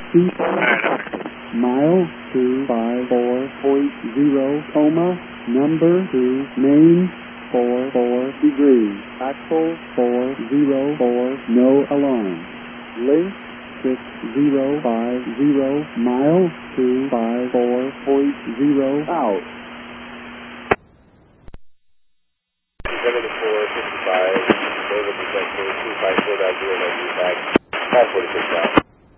feet. Mile 254.0, coma. Number 2, main 44 degrees. Axle 404, no alarm. Length 6050, mile 254.0 out.